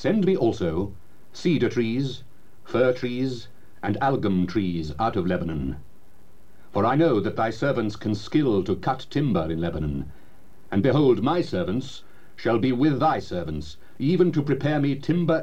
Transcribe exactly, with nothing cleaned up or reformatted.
Send me also cedar trees, fir trees, and algum trees out of Lebanon. For I know that thy servants can skill to cut timber in Lebanon. And behold, my servants shall be with thy servants, even to prepare me timber